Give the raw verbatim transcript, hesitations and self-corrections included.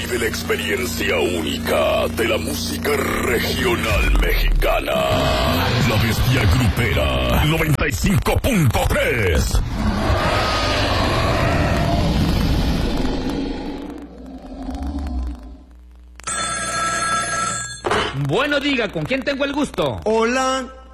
Vive la experiencia única de la música regional mexicana. La Bestia Grupera noventa y cinco punto tres. Bueno, diga, ¿con quién tengo el gusto? Hola,